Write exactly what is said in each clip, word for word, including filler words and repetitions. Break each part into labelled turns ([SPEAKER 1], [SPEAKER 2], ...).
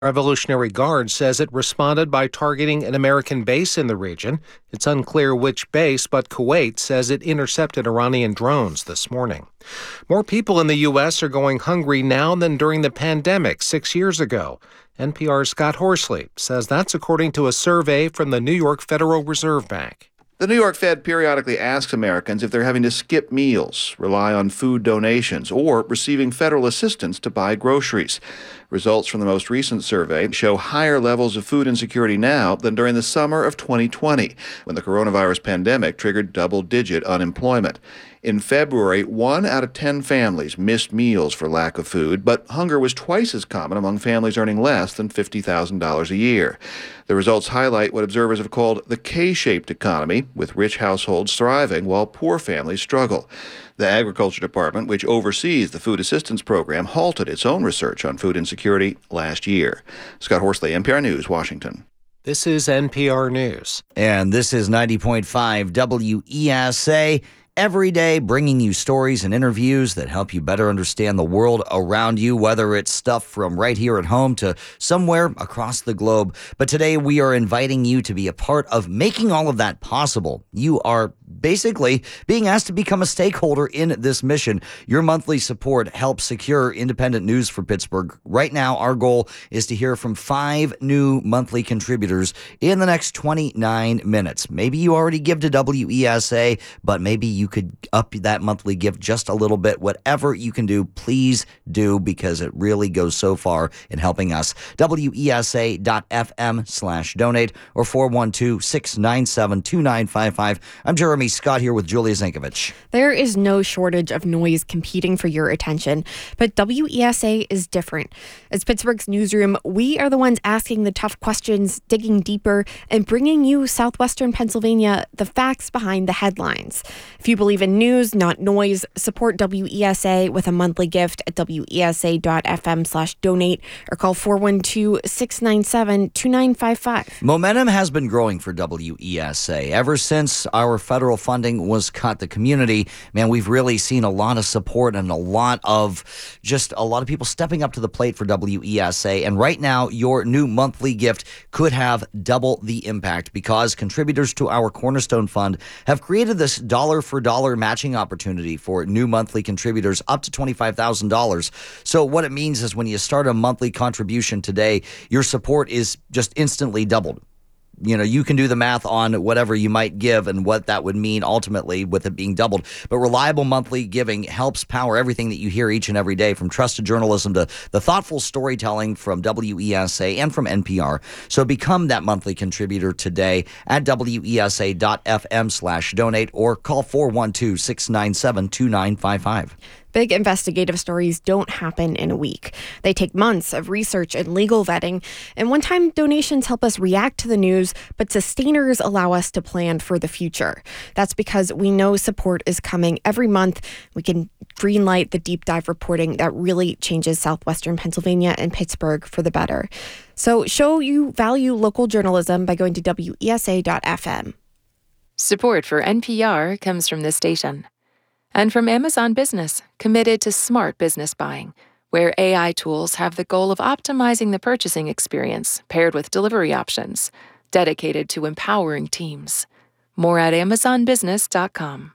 [SPEAKER 1] Revolutionary Guard says it responded by targeting an American base in the region. It's unclear which base, but Kuwait says it intercepted Iranian drones this morning. More people in the U S are going hungry now than during the pandemic six years ago. N P R's Scott Horsley says that's according to a survey from the New York Federal Reserve Bank.
[SPEAKER 2] The New York Fed periodically asks Americans if they're having to skip meals, rely on food donations, or receiving federal assistance to buy groceries. Results from the most recent survey show higher levels of food insecurity now than during the summer of twenty twenty, when the coronavirus pandemic triggered double-digit unemployment. In February, one out of ten families missed meals for lack of food, but hunger was twice as common among families earning less than fifty thousand dollars a year. The results highlight what observers have called the K-shaped economy, with rich households thriving while poor families struggle. The Agriculture Department, which oversees the food assistance program, halted its own research on food insecurity last year. Scott Horsley, N P R News, Washington.
[SPEAKER 1] This is N P R News.
[SPEAKER 3] And this is ninety point five W E S A. Every day, bringing you stories and interviews that help you better understand the world around you, whether it's stuff from right here at home to somewhere across the globe. But today, we are inviting you to be a part of making all of that possible. You are basically being asked to become a stakeholder in this mission. Your monthly support helps secure independent news for Pittsburgh. Right now, our goal is to hear from five new monthly contributors in the next twenty-nine minutes. Maybe you already give to W E S A, but maybe you could up that monthly gift just a little bit. Whatever you can do, please do, because it really goes so far in helping us. W E S A dot F M slash donate or four one two, six nine seven, two nine five five. I'm Jeremy Scott here with Julia Zankovich.
[SPEAKER 4] There is no shortage of noise competing for your attention, but W E S A is different. As Pittsburgh's newsroom, we are the ones asking the tough questions, digging deeper, and bringing you Southwestern Pennsylvania the facts behind the headlines. If you believe in news, not noise, support W E S A with a monthly gift at W E S A dot F M slash donate or call four one two, six nine seven, two nine five five.
[SPEAKER 3] Momentum has been growing for W E S A. Ever since our federal funding was cut, the community, man, we've really seen a lot of support and a lot of just a lot of people stepping up to the plate for W E S A. And right now, your new monthly gift could have double the impact because contributors to our Cornerstone Fund have created this dollar for dollar matching opportunity for new monthly contributors up to twenty-five thousand dollars. So what it means is when you start a monthly contribution today, your support is just instantly doubled. You know, you can do the math on whatever you might give and what that would mean ultimately with it being doubled. But reliable monthly giving helps power everything that you hear each and every day, from trusted journalism to the thoughtful storytelling from W E S A and from N P R. So become that monthly contributor today at W E S A dot F M slash donate or call four one two, six nine seven, two nine five five.
[SPEAKER 4] Big investigative stories don't happen in a week. They take months of research and legal vetting, and one-time donations help us react to the news, but sustainers allow us to plan for the future. That's because we know support is coming every month. We can greenlight the deep dive reporting that really changes Southwestern Pennsylvania and Pittsburgh for the better. So show you value local journalism by going to W E S A dot F M.
[SPEAKER 5] Support for N P R comes from this station. And from Amazon Business, committed to smart business buying, where A I tools have the goal of optimizing the purchasing experience paired with delivery options, dedicated to empowering teams. More at amazon business dot com.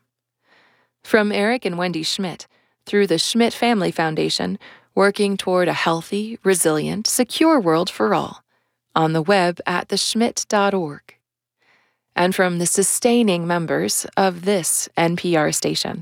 [SPEAKER 5] From Eric and Wendy Schmidt, through the Schmidt Family Foundation, working toward a healthy, resilient, secure world for all. On the web at the schmidt dot org. And from the sustaining members of this N P R station.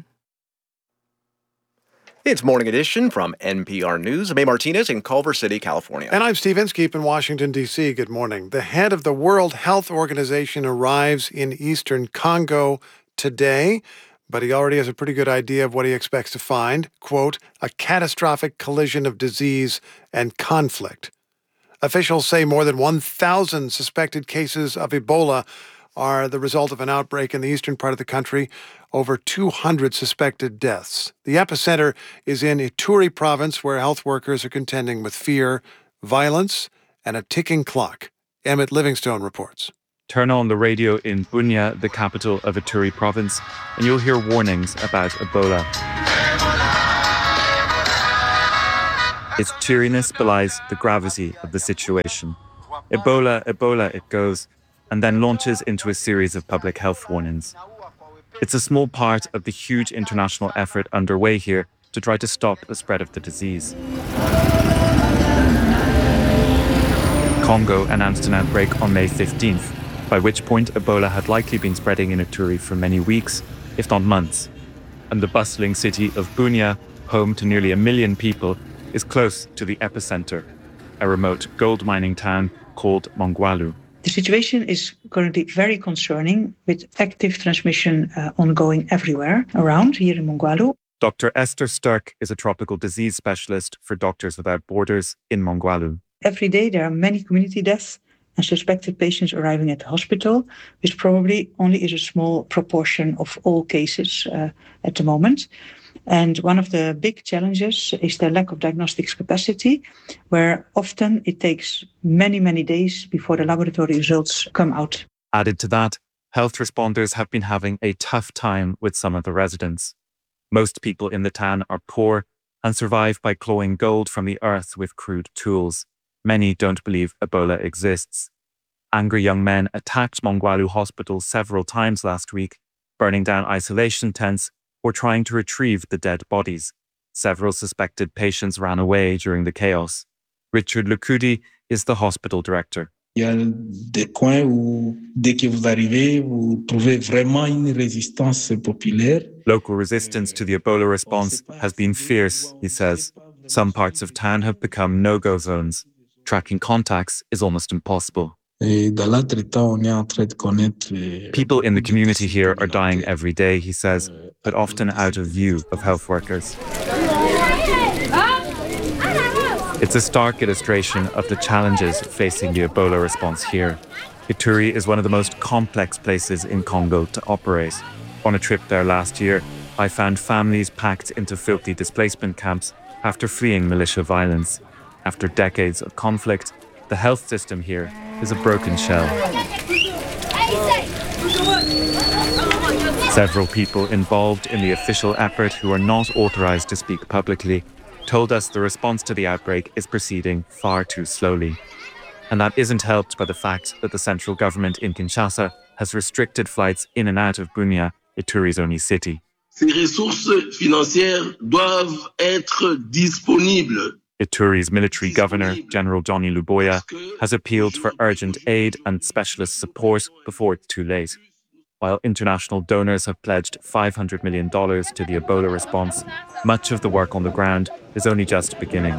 [SPEAKER 6] It's Morning Edition from N P R News. I'm A. Martinez in Culver City, California.
[SPEAKER 7] And I'm Steve Inskeep in Washington, D C Good morning. The head of the World Health Organization arrives in eastern Congo today, but he already has a pretty good idea of what he expects to find. Quote, a catastrophic collision of disease and conflict. Officials say more than one thousand suspected cases of Ebola are the result of an outbreak in the eastern part of the country. Over two hundred suspected deaths. The epicenter is in Ituri province, where health workers are contending with fear, violence, and a ticking clock. Emmett Livingstone reports.
[SPEAKER 8] Turn on the radio in Bunia, the capital of Ituri province, and you'll hear warnings about Ebola. Its cheeriness belies the gravity of the situation. Ebola, Ebola, it goes, and then launches into a series of public health warnings. It's a small part of the huge international effort underway here to try to stop the spread of the disease. Congo announced an outbreak on May fifteenth, by which point Ebola had likely been spreading in Ituri for many weeks, if not months. And the bustling city of Bunia, home to nearly a million people, is close to the epicenter, a remote gold mining town called Mongwalu.
[SPEAKER 9] The situation is currently very concerning, with active transmission uh, ongoing everywhere around here in Mongwalu.
[SPEAKER 8] Doctor Esther Sturck is a tropical disease specialist for Doctors Without Borders in Mongwalu.
[SPEAKER 9] Every day there are many community deaths and suspected patients arriving at the hospital, which probably only is a small proportion of all cases uh, at the moment. And one of the big challenges is the lack of diagnostics capacity, where often it takes many, many days before the laboratory results come out.
[SPEAKER 8] Added to that, health responders have been having a tough time with some of the residents. Most people in the town are poor and survive by clawing gold from the earth with crude tools. Many don't believe Ebola exists. Angry young men attacked Mongwalu Hospital several times last week, burning down isolation tents or trying to retrieve the dead bodies. Several suspected patients ran away during the chaos. Richard Lukudi is the hospital director.
[SPEAKER 10] Il y a des coins où, dès que vous arrivez, vous trouvez vraiment une résistance populaire.
[SPEAKER 8] Local resistance to the Ebola response has been fierce, he says. Some parts of town have become no-go zones. Tracking contacts is almost impossible. People in the community here are dying every day, he says, but often out of view of health workers. It's a stark illustration of the challenges facing the Ebola response here. Ituri is one of the most complex places in Congo to operate. On a trip there last year, I found families packed into filthy displacement camps after fleeing militia violence. After decades of conflict, the health system here is a broken shell. Several people involved in the official effort who are not authorized to speak publicly told us the response to the outbreak is proceeding far too slowly. And that isn't helped by the fact that the central government in Kinshasa has restricted flights in and out of Bunia, Ituri's only city.
[SPEAKER 10] Ces ressources financières doivent être disponibles.
[SPEAKER 8] Ituri's military governor, General Johnny Luboya, has appealed for urgent aid and specialist support before it's too late. While international donors have pledged five hundred million dollars to the Ebola response, much of the work on the ground is only just beginning.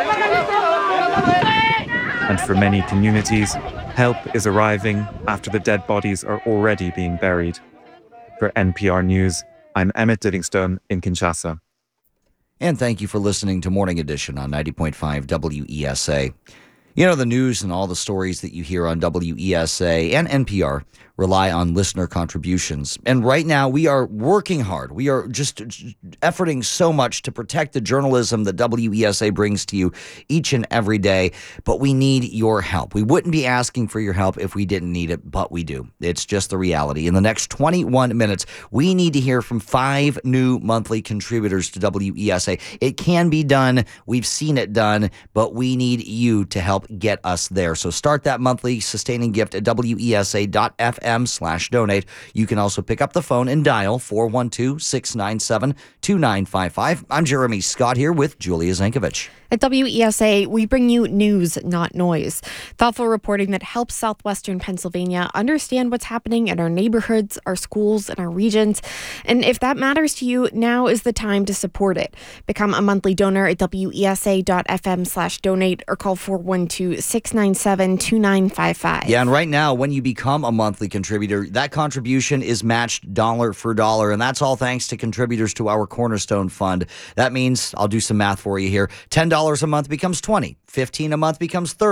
[SPEAKER 8] And for many communities, help is arriving after the dead bodies are already being buried. For N P R News, I'm Emmett Livingstone in Kinshasa.
[SPEAKER 3] And thank you for listening to Morning Edition on ninety point five W E S A. You know, the news and all the stories that you hear on W E S A and N P R rely on listener contributions. And right now, we are working hard. We are just efforting so much to protect the journalism that W E S A brings to you each and every day. But we need your help. We wouldn't be asking for your help if we didn't need it, but we do. It's just the reality. In the next twenty-one minutes, we need to hear from five new monthly contributors to W E S A. It can be done. We've seen it done, but we need you to help get us there. So start that monthly sustaining gift at W E S A dot F M slash donate. You can also pick up the phone and dial four one two, six nine seven, two nine five five. I'm Jeremy Scott here with Julia Zankovich.
[SPEAKER 4] At W E S A, we bring you news, not noise. Thoughtful reporting that helps Southwestern Pennsylvania understand what's happening in our neighborhoods, our schools, and our regions. And if that matters to you, now is the time to support it. Become a monthly donor at W E S A dot F M slash donate or call four one two, six nine seven, two nine five five.
[SPEAKER 3] Yeah, and right now, when you become a monthly contributor, that contribution is matched dollar for dollar. And that's all thanks to contributors to our Cornerstone Fund. That means, I'll do some math for you here, ten dollars a month becomes twenty dollars, fifteen dollars a month becomes thirty dollars.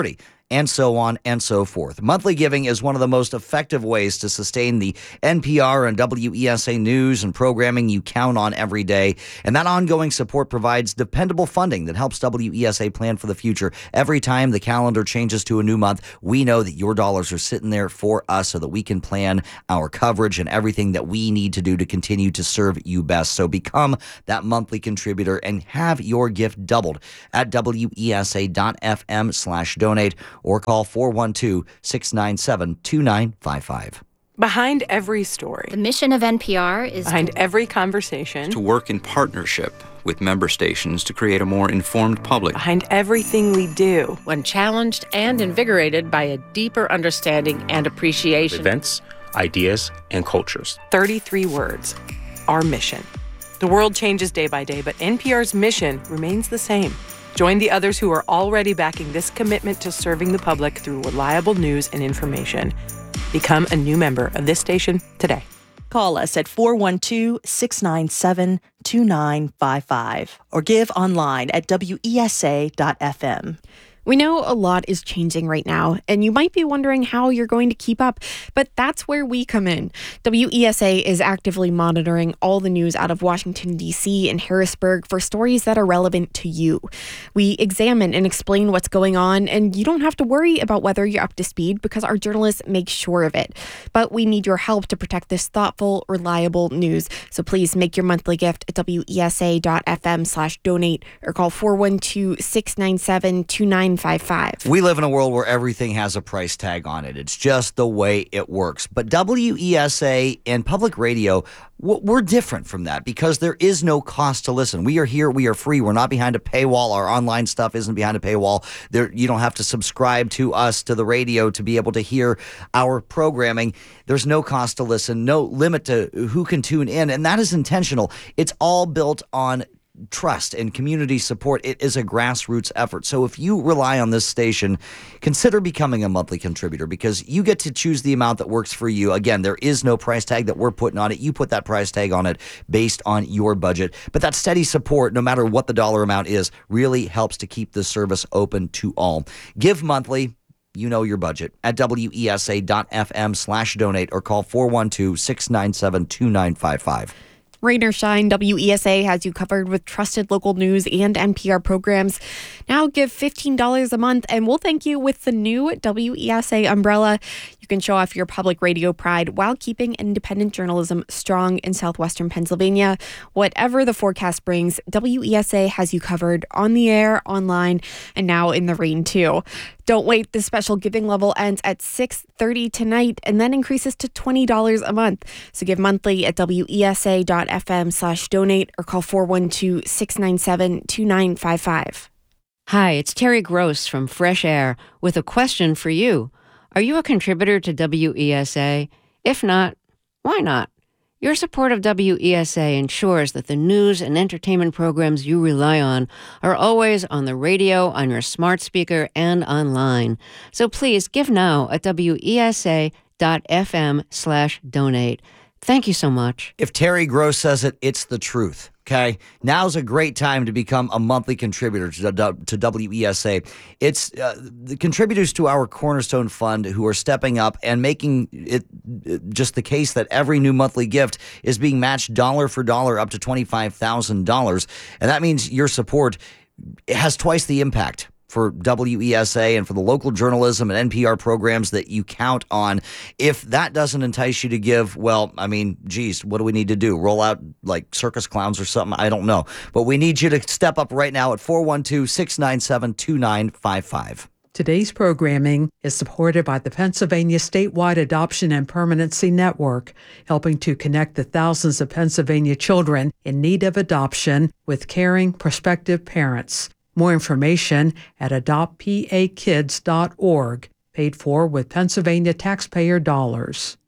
[SPEAKER 3] and so on and so forth. Monthly giving is one of the most effective ways to sustain the N P R and W E S A news and programming you count on every day. And that ongoing support provides dependable funding that helps W E S A plan for the future. Every time the calendar changes to a new month, we know that your dollars are sitting there for us so that we can plan our coverage and everything that we need to do to continue to serve you best. So become that monthly contributor and have your gift doubled at W E S A dot F M slash donate or call four one two, six nine seven, two nine five five.
[SPEAKER 11] Behind every story,
[SPEAKER 12] the mission of N P R is
[SPEAKER 11] behind every conversation,
[SPEAKER 13] to work in partnership with member stations to create a more informed public.
[SPEAKER 11] Behind everything we do,
[SPEAKER 14] when challenged and invigorated by a deeper understanding and appreciation.
[SPEAKER 15] Events, ideas, and cultures.
[SPEAKER 11] thirty-three words. Our mission. The world changes day by day, but N P R's mission remains the same. Join the others who are already backing this commitment to serving the public through reliable news and information. Become a new member of this station today.
[SPEAKER 16] Call us at four one two, six nine seven, two nine five five or give online at W E S A dot F M.
[SPEAKER 4] We know a lot is changing right now, and you might be wondering how you're going to keep up, but that's where we come in. W E S A is actively monitoring all the news out of Washington, D C and Harrisburg for stories that are relevant to you. We examine and explain what's going on, and you don't have to worry about whether you're up to speed because our journalists make sure of it. But we need your help to protect this thoughtful, reliable news. So please make your monthly gift at W E S A dot F M slash donate or call four one two, six nine seven, two nine five five.
[SPEAKER 3] We live in a world where everything has a price tag on it. It's just the way it works. But W E S A and public radio, we're different from that because there is no cost to listen. We are here. We are free. We're not behind a paywall. Our online stuff isn't behind a paywall. There, you don't have to subscribe to us, to the radio, to be able to hear our programming. There's no cost to listen, no limit to who can tune in, and that is intentional. It's all built on trust and community support. It is a grassroots effort. So if you rely on this station, consider becoming a monthly contributor because you get to choose the amount that works for you. Again, there is no price tag that we're putting on it. You put that price tag on it based on your budget. But that steady support, no matter what the dollar amount is, really helps to keep this service open to all. Give monthly. You know your budget at W E S A dot F M slash donate or call four one two, six nine seven, two nine five five.
[SPEAKER 4] Rain or shine, W E S A has you covered with trusted local news and N P R programs. Now give fifteen dollars a month and we'll thank you with the new W E S A umbrella. You can show off your public radio pride while keeping independent journalism strong in southwestern Pennsylvania. Whatever the forecast brings, W E S A has you covered on the air, online, and now in the rain too. Don't wait. The special giving level ends at six thirty tonight and then increases to twenty dollars a month. So give monthly at W E S A dot F M slash donate or call four one two, six nine seven, two nine five five.
[SPEAKER 17] Hi, it's Terry Gross from Fresh Air with a question for you. Are you a contributor to W E S A? If not, why not? Your support of W E S A ensures that the news and entertainment programs you rely on are always on the radio, on your smart speaker, and online. So please give now at W E S A dot F M slash donate. Thank you so much.
[SPEAKER 3] If Terry Gross says it, it's the truth. Okay, now's a great time to become a monthly contributor to, to W E S A. It's uh, the contributors to our Cornerstone Fund who are stepping up and making it just the case that every new monthly gift is being matched dollar for dollar up to twenty-five thousand dollars. And that means your support has twice the impact for W E S A and for the local journalism and N P R programs that you count on. If that doesn't entice you to give, well, I mean, geez, what do we need to do? Roll out like circus clowns or something? I don't know. But we need you to step up right now at four one two, six nine seven, two nine five five.
[SPEAKER 18] Today's programming is supported by the Pennsylvania Statewide Adoption and Permanency Network, helping to connect the thousands of Pennsylvania children in need of adoption with caring prospective parents. More information at adopt p a kids dot org, paid for with Pennsylvania taxpayer dollars.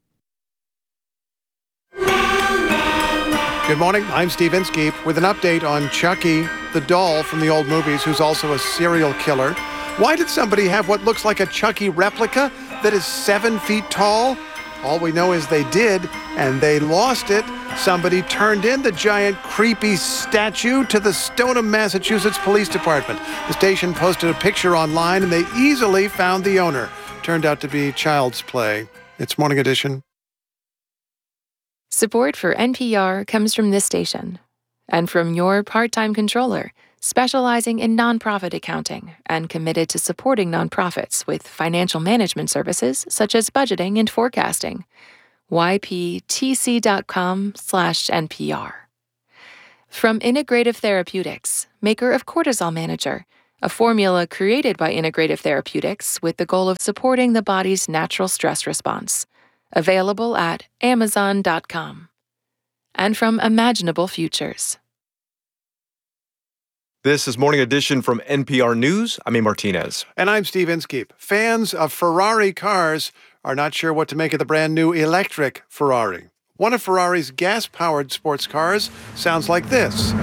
[SPEAKER 7] Good morning, I'm Steve Inskeep with an update on Chucky, the doll from the old movies who's also a serial killer. Why did somebody have what looks like a Chucky replica that is seven feet tall? All we know is they did, and they lost it. Somebody turned in the giant creepy statue to the Stoneham, Massachusetts Police Department. The station posted a picture online and they easily found the owner. Turned out to be child's play. It's Morning Edition.
[SPEAKER 5] Support for N P R comes from this station and from your part-time controller, specializing in nonprofit accounting and committed to supporting nonprofits with financial management services such as budgeting and forecasting. Y P T C dot com slash N P R. From Integrative Therapeutics, maker of Cortisol Manager, a formula created by Integrative Therapeutics with the goal of supporting the body's natural stress response. Available at amazon dot com. And from Imaginable Futures.
[SPEAKER 6] This is Morning Edition from N P R News. I'm A. Martinez.
[SPEAKER 7] And I'm Steve Inskeep. Fans of Ferrari cars are not sure what to make of the brand new electric Ferrari. One of Ferrari's gas-powered sports cars sounds like this.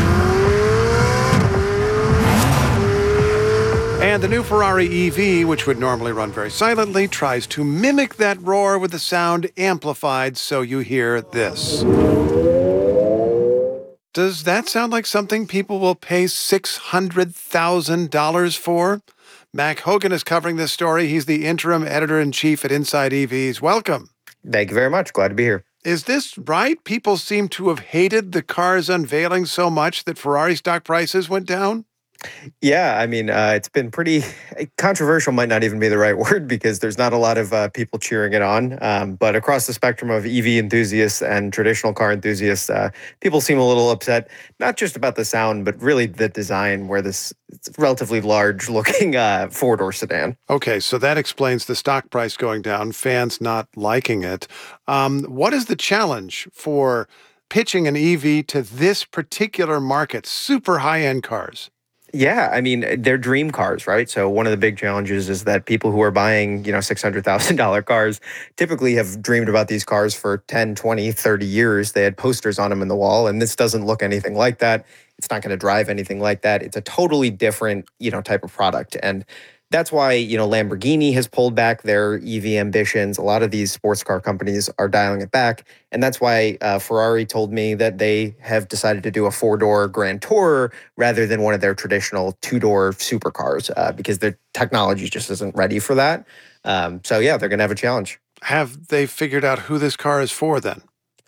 [SPEAKER 7] And the new Ferrari E V, which would normally run very silently, tries to mimic that roar with the sound amplified so you hear this. Does that sound like something people will pay six hundred thousand dollars for? Mac Hogan is covering this story. He's the interim editor-in-chief at Inside E Vs. Welcome.
[SPEAKER 19] Thank you very much. Glad to be here.
[SPEAKER 7] Is this right? People seem to have hated the car's unveiling so much that Ferrari stock prices went down?
[SPEAKER 19] Yeah, I mean, uh, it's been pretty controversial, might not even be the right word, because there's not a lot of uh, people cheering it on. Um, but across the spectrum of E V enthusiasts and traditional car enthusiasts, uh, people seem a little upset, not just about the sound, but really the design, where this it's relatively large-looking uh, four-door sedan.
[SPEAKER 7] Okay, so that explains the stock price going down, fans not liking it. Um, what is the challenge for pitching an E V to this particular market, super high-end cars?
[SPEAKER 19] Yeah, I mean, they're dream cars, right? So one of the big challenges is that people who are buying, you know, six hundred thousand dollars cars typically have dreamed about these cars for ten, twenty, thirty years. They had posters on them in the wall, and this doesn't look anything like that. It's not going to drive anything like that. It's a totally different, you know, type of product. And that's why, you know, Lamborghini has pulled back their E V ambitions. A lot of these sports car companies are dialing it back. And that's why uh, Ferrari told me that they have decided to do a four-door Grand Tourer rather than one of their traditional two-door supercars uh, because their technology just isn't ready for that. Um, so, yeah, they're going to have a challenge.
[SPEAKER 7] Have they figured out who this car is for then?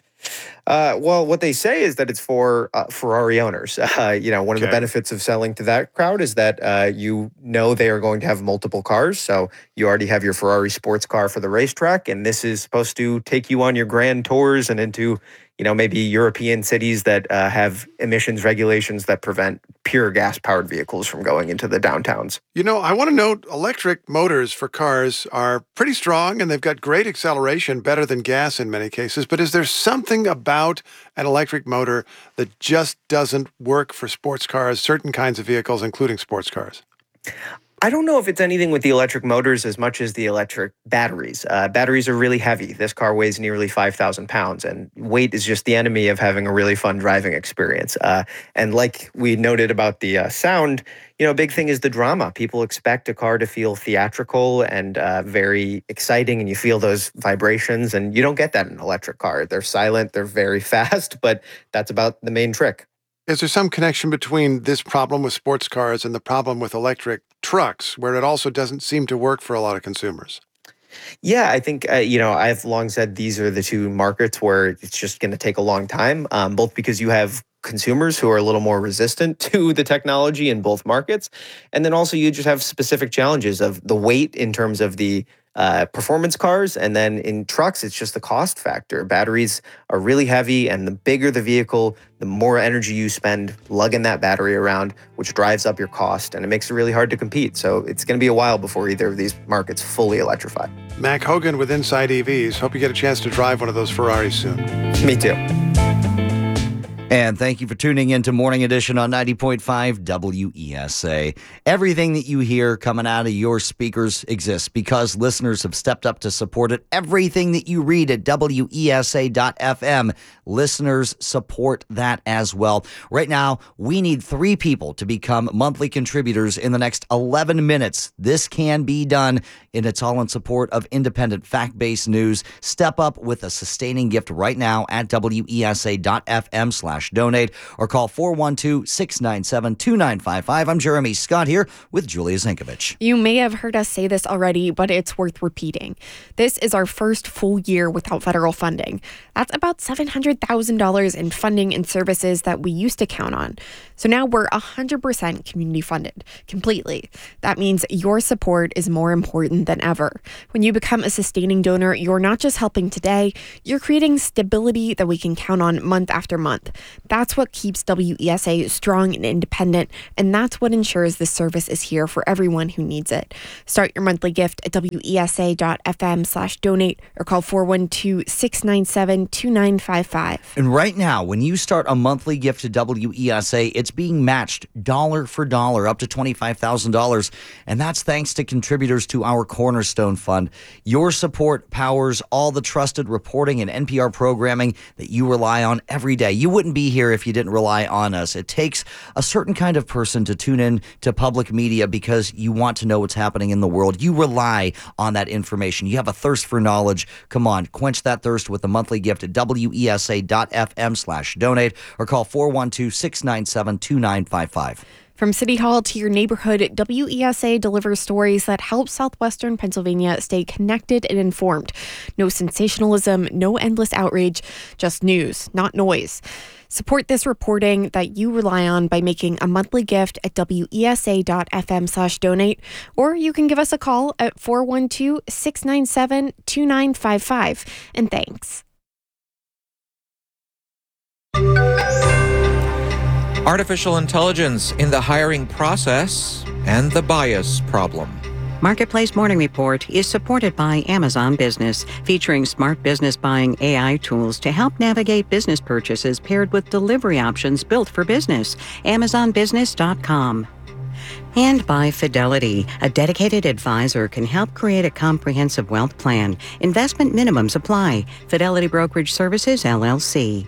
[SPEAKER 19] Uh, well, what they say is that it's for uh, Ferrari owners. Uh, you know, one of
[SPEAKER 7] Okay.
[SPEAKER 19] the benefits of selling to that crowd is that uh, you know they are going to have multiple cars. So you already have your Ferrari sports car for the racetrack, and this is supposed to take you on your grand tours and into, you know, maybe European cities that uh, have emissions regulations that prevent pure gas-powered vehicles from going into the downtowns.
[SPEAKER 7] You know, I want to note electric motors for cars are pretty strong and they've got great acceleration, better than gas in many cases. But is there something about an electric motor that just doesn't work for sports cars, certain kinds of vehicles, including sports cars?
[SPEAKER 19] I don't know if it's anything with the electric motors as much as the electric batteries. Uh, batteries are really heavy. This car weighs nearly five thousand pounds, and weight is just the enemy of having a really fun driving experience. Uh, and like we noted about the uh, sound, you know, a big thing is the drama. People expect a car to feel theatrical and uh, very exciting, and you feel those vibrations, and you don't get that in an electric car. They're silent, they're very fast, but that's about the main trick.
[SPEAKER 7] Is there some connection between this problem with sports cars and the problem with electric trucks, where it also doesn't seem to work for a lot of consumers?
[SPEAKER 19] Yeah, I think, uh, you know, I've long said these are the two markets where it's just going to take a long time, um, both because you have consumers who are a little more resistant to the technology in both markets. And then also you just have specific challenges of the weight in terms of the uh, performance cars. And then in trucks, it's just the cost factor. Batteries are really heavy, and the bigger the vehicle, the more energy you spend lugging that battery around, which drives up your cost, and it makes it really hard to compete. So it's going to be a while before either of these markets fully electrify.
[SPEAKER 7] Mac Hogan with Inside E Vs. Hope you get a chance to drive one of those Ferraris soon.
[SPEAKER 19] Me too.
[SPEAKER 3] And thank you for tuning in to Morning Edition on ninety point five W E S A. Everything that you hear coming out of your speakers exists because listeners have stepped up to support it. Everything that you read at W E S A dot F M, listeners support that as well. Right now, we need three people to become monthly contributors in the next eleven minutes. This can be done, and it's all in support of independent, fact-based news. Step up with a sustaining gift right now at W E S A dot F M slash donate or call four one two, six nine seven, two nine five five. I'm Jeremy Scott here with Julia Zinkovich.
[SPEAKER 4] You may have heard us say this already, but it's worth repeating. This is our first full year without federal funding. That's about seven hundred thousand dollars in funding and services that we used to count on. So now we're one hundred percent community funded, completely. That means your support is more important than ever. When you become a sustaining donor, you're not just helping today, you're creating stability that we can count on month after month. That's what keeps W E S A strong and independent, and that's what ensures this service is here for everyone who needs it. Start your monthly gift at W E S A dot F M slash donate or call four one two, six nine seven, two nine five five.
[SPEAKER 3] And right now, when you start a monthly gift to W E S A, it's being matched dollar for dollar up to twenty-five thousand dollars, and that's thanks to contributors to our Cornerstone Fund. Your support powers all the trusted reporting and N P R programming that you rely on every day. You wouldn't be here if you didn't rely on us. It takes a certain kind of person to tune in to public media because you want to know what's happening in the world. You rely on that information. You have a thirst for knowledge. Come on, quench that thirst with a monthly gift at W E S A dot F M slash donate or call four one two, six nine seven, two nine five five.
[SPEAKER 4] From City Hall to your neighborhood, W E S A delivers stories that help Southwestern Pennsylvania stay connected and informed. No sensationalism, no endless outrage, just news, not noise. Support this reporting that you rely on by making a monthly gift at W E S A dot F M slash donate, or you can give us a call at four one two, six nine seven, two nine five five. And thanks.
[SPEAKER 20] Artificial intelligence in the hiring process and the bias problem.
[SPEAKER 21] Marketplace Morning Report is supported by Amazon Business, featuring smart business buying A I tools to help navigate business purchases paired with delivery options built for business. Amazon Business dot com. And by Fidelity, a dedicated advisor can help create a comprehensive wealth plan. Investment minimums apply. Fidelity Brokerage Services, L L C.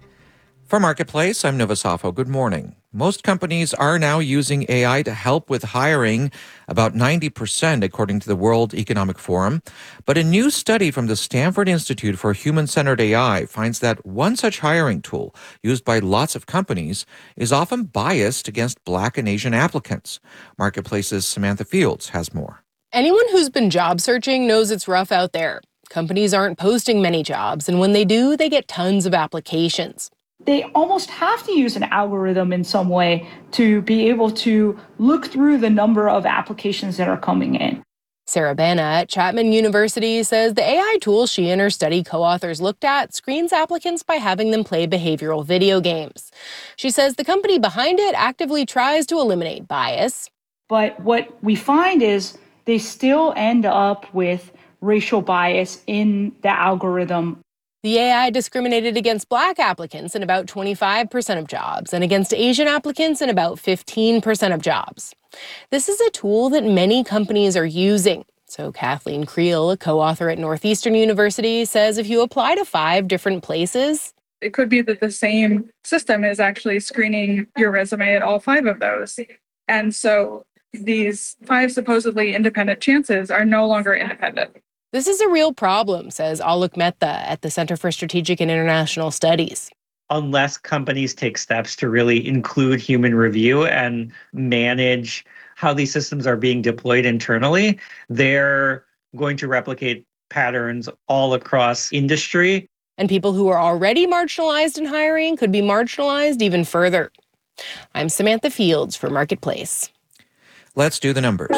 [SPEAKER 20] For Marketplace, I'm Nova Safo. Good morning. Most companies are now using A I to help with hiring, about ninety percent according to the World Economic Forum. But a new study from the Stanford Institute for Human-Centered A I finds that one such hiring tool used by lots of companies is often biased against Black and Asian applicants. Marketplace's Samantha Fields has more.
[SPEAKER 22] Anyone who's been job searching knows it's rough out there. Companies aren't posting many jobs, and when they do, they get tons of applications.
[SPEAKER 23] They almost have to use an algorithm in some way to be able to look through the number of applications that are coming in.
[SPEAKER 22] Sarah Bana at Chapman University says the A I tool she and her study co-authors looked at screens applicants by having them play behavioral video games. She says the company behind it actively tries to eliminate bias.
[SPEAKER 23] But what we find is they still end up with racial bias in the algorithm.
[SPEAKER 22] The A I discriminated against Black applicants in about twenty-five percent of jobs and against Asian applicants in about fifteen percent of jobs. This is a tool that many companies are using. So Kathleen Creel, a co-author at Northeastern University, says if you apply to five different places,
[SPEAKER 24] it could be that the same system is actually screening your resume at all five of those. And so these five supposedly independent chances are no longer independent.
[SPEAKER 22] This is a real problem, says Alok Mehta at the Center for Strategic and International Studies.
[SPEAKER 25] Unless companies take steps to really include human review and manage how these systems are being deployed internally, they're going to replicate patterns all across industry.
[SPEAKER 22] And people who are already marginalized in hiring could be marginalized even further. I'm Samantha Fields for Marketplace.
[SPEAKER 20] Let's do the numbers.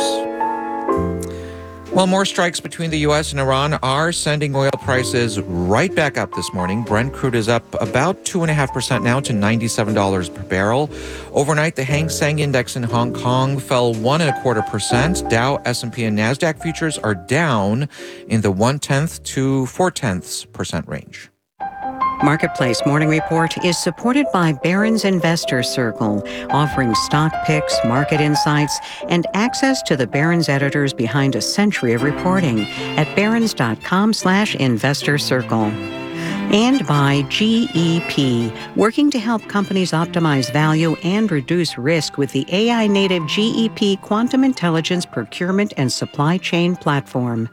[SPEAKER 20] Well, more strikes between the U S and Iran are sending oil prices right back up this morning. Brent crude is up about two point five percent now to ninety-seven dollars per barrel. Overnight, the Hang Seng Index in Hong Kong fell one and a quarter percent. Dow, S and P, and NASDAQ futures are down in the one-tenth to four-tenths percent range.
[SPEAKER 21] Marketplace Morning Report is supported by Barron's Investor Circle, offering stock picks, market insights, and access to the Barron's editors behind a century of reporting at barrons.com slash investor circle. And by G E P, working to help companies optimize value and reduce risk with the A I-native G E P Quantum Intelligence Procurement and Supply Chain Platform.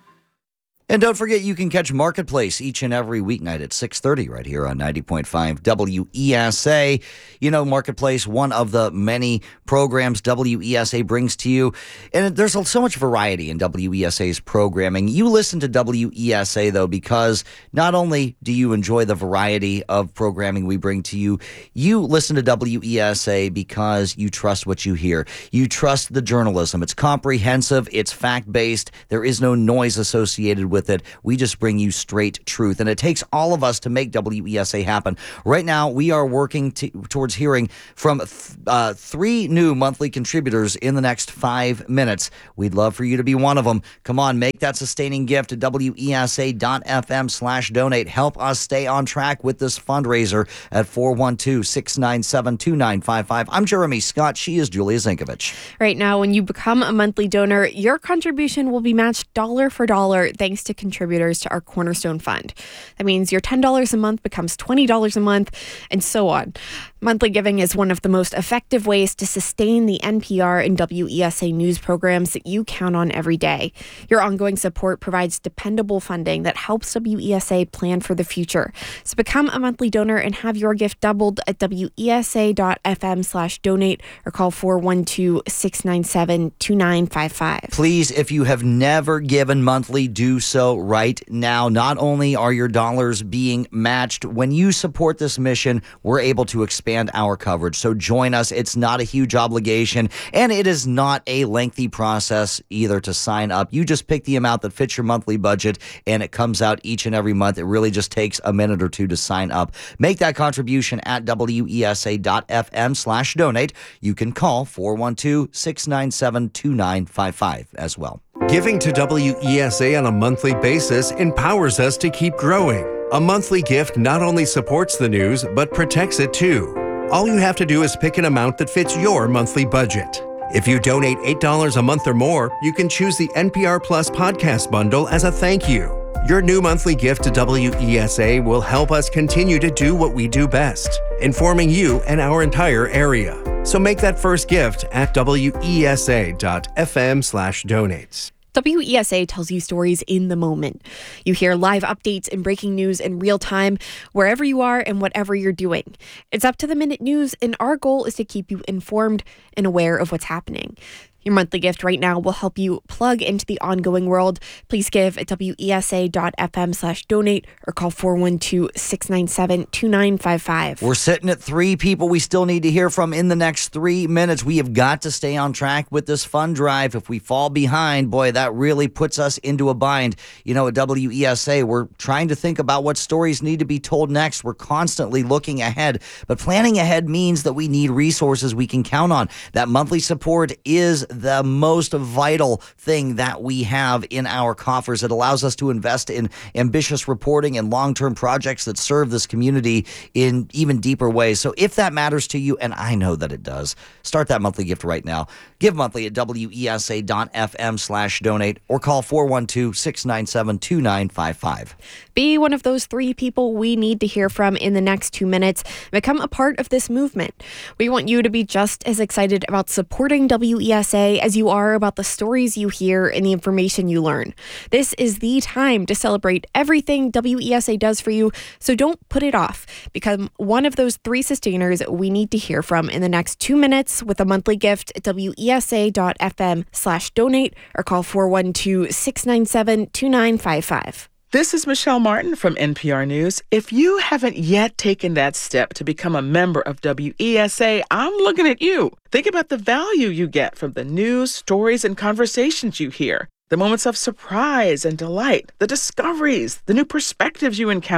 [SPEAKER 3] And don't forget, you can catch Marketplace each and every weeknight at six thirty right here on ninety point five W E S A. You know, Marketplace, one of the many programs W E S A brings to you. And there's so much variety in W E S A's programming. You listen to W E S A, though, because not only do you enjoy the variety of programming we bring to you, you listen to W E S A because you trust what you hear. You trust the journalism. It's comprehensive. It's fact-based. There is no noise associated with it. We just bring you straight truth. And it takes all of us to make W E S A happen. Right now, we are working to, towards hearing from th- uh, three new monthly contributors in the next five minutes. We'd love for you to be one of them. Come on, make that sustaining gift at W E S A dot F M slash donate. Help us stay on track with this fundraiser at four one two, six nine seven, two nine five five. I'm Jeremy Scott. She is Julia Zinkovich.
[SPEAKER 4] Right now, when you become a monthly donor, your contribution will be matched dollar for dollar thanks to contributors to our Cornerstone Fund. That means your ten dollars a month becomes twenty dollars a month, and so on. Monthly giving is one of the most effective ways to sustain the N P R and W E S A news programs that you count on every day. Your ongoing support provides dependable funding that helps W E S A plan for the future. So become a monthly donor and have your gift doubled at W E S A dot F M slash donate or call four one two, six nine seven, two nine five five.
[SPEAKER 3] Please, if you have never given monthly, do so right now. Not only are your dollars being matched, when you support this mission, we're able to expand our coverage. So join us. It's not a huge obligation, and it is not a lengthy process either to sign up. You just pick the amount that fits your monthly budget, and it comes out each and every month. It really just takes a minute or two to sign up. Make that contribution at W E S A dot F M slash donate. You can call four one two, six nine seven, two nine five five as well.
[SPEAKER 1] Giving to W E S A on a monthly basis empowers us to keep growing. A monthly gift not only supports the news, but protects it too. All you have to do is pick an amount that fits your monthly budget. If you donate eight dollars a month or more, you can choose the N P R Plus podcast bundle as a thank you. Your new monthly gift to W E S A will help us continue to do what we do best, informing you and our entire area. So make that first gift at W E S A dot F M slash donates.
[SPEAKER 4] W E S A tells you stories in the moment. You hear live updates and breaking news in real time, wherever you are and whatever you're doing. It's up to the minute news, and our goal is to keep you informed and aware of what's happening. Your monthly gift right now will help you plug into the ongoing world. Please give at W E S A dot F M slash donate or call four one two, six nine seven, two nine five five.
[SPEAKER 3] We're sitting at three people we still need to hear from in the next three minutes. We have got to stay on track with this fund drive. If we fall behind, boy, that really puts us into a bind. You know, at W E S A, we're trying to think about what stories need to be told next. We're constantly looking ahead, but planning ahead means that we need resources we can count on. That monthly support is the most vital thing that we have in our coffers. It allows us to invest in ambitious reporting and long-term projects that serve this community in even deeper ways. So if that matters to you, and I know that it does, start that monthly gift right now. Give monthly at W E S A dot F M slash donate or call four one two, six nine seven, two nine five five.
[SPEAKER 4] Be one of those three people we need to hear from in the next two minutes. Become a part of this movement. We want you to be just as excited about supporting W E S A as you are about the stories you hear and the information you learn. This is the time to celebrate everything W E S A does for you, so don't put it off. Become one of those three sustainers we need to hear from in the next two minutes with a monthly gift at W E S A dot F M slash donate or call four one two, six nine seven, two nine five five.
[SPEAKER 2] This is Michelle Martin from N P R News. If you haven't yet taken that step to become a member of W E S A, I'm looking at you. Think about the value you get from the news, stories, and conversations you hear. The moments of surprise and delight, the discoveries, the new perspectives you encounter.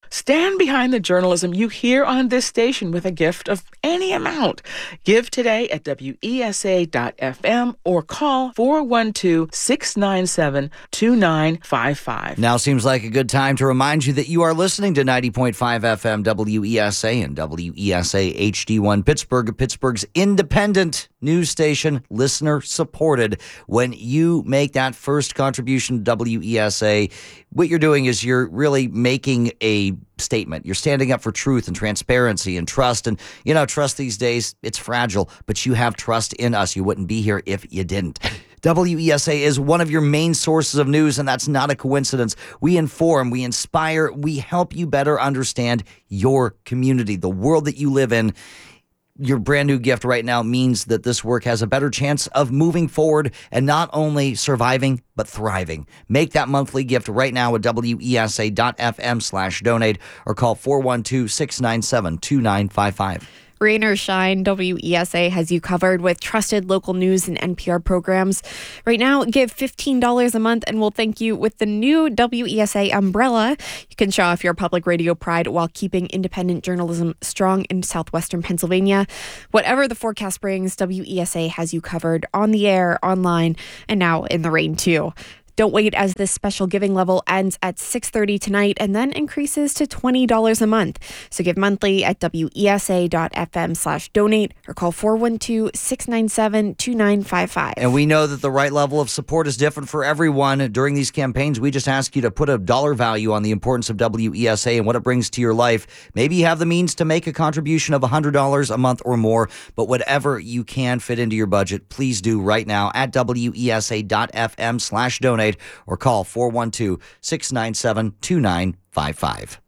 [SPEAKER 2] Stand behind the journalism you hear on this station with a gift of any amount. Give today at W E S A dot F M or call four one two, six nine seven, two nine five five.
[SPEAKER 3] Now seems like a good time to remind you that you are listening to ninety point five F M W E S A and W E S A H D one Pittsburgh, Pittsburgh's independent news station, listener supported. When you make that first contribution to W E S A, what you're doing is you're really making a statement. You're standing up for truth and transparency and trust. And, you know, trust these days, it's fragile, but you have trust in us. You wouldn't be here if you didn't. W E S A is one of your main sources of news, and that's not a coincidence. We inform, we inspire, we help you better understand your community, the world that you live in. Your brand new gift right now means that this work has a better chance of moving forward and not only surviving, but thriving. Make that monthly gift right now at W E S A dot F M slash donate or call four one two, six nine seven, two nine five five.
[SPEAKER 4] Rain or shine, W E S A has you covered with trusted local news and N P R programs. Right now, give fifteen dollars a month and we'll thank you with the new W E S A umbrella. You can show off your public radio pride while keeping independent journalism strong in southwestern Pennsylvania. Whatever the forecast brings, W E S A has you covered on the air, online, and now in the rain too. Don't wait as this special giving level ends at six thirty tonight and then increases to twenty dollars a month. So give monthly at W E S A dot F M slash donate or call four one two, six nine seven, two nine five five.
[SPEAKER 3] And we know that the right level of support is different for everyone. During these campaigns, we just ask you to put a dollar value on the importance of W E S A and what it brings to your life. Maybe you have the means to make a contribution of one hundred dollars a month or more, but whatever you can fit into your budget, please do right now at W E S A dot F M slash donate. Or call four one two, six nine seven, two nine five five.